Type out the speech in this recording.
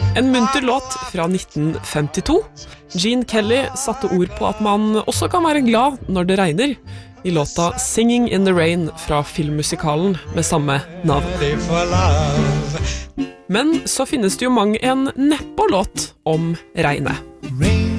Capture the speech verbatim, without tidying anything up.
En munter låt fra nitten femtito. Gene Kelly satte ord på at man også kan være glad når det regner, i låta Singing in the Rain fra filmmusikalen med samme navn. Men så finnes det jo mange en nedpå låt om regnet.